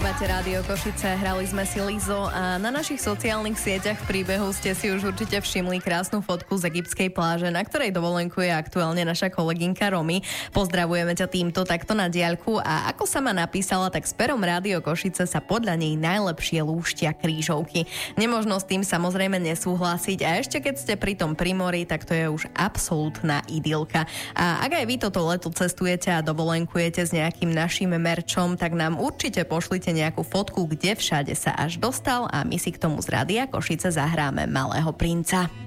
Počúvate Rádio Košice, hrali sme si Lizo a na našich sociálnych sieťach v príbehu ste si už určite všimli krásnu fotku z egyptskej pláže, na ktorej dovolenkuje aktuálne naša kolegynka Romy. Pozdravujeme ťa týmto takto na diaľku a ako sama napísala, tak s perom Rádio Košice sa podľa nej najlepšie lúštia krížovky. Nemožno s tým samozrejme nesúhlasiť a ešte keď ste pri tom pri mori, tak to je už absolútna idylka. A ak aj vy toto leto cestujete a dovolenkujete s nejakým našim merčom, tak nám určite pošlite nejakú fotku, kde všade sa až dostal a my si k tomu z Rádia Košice zahráme Malého princa.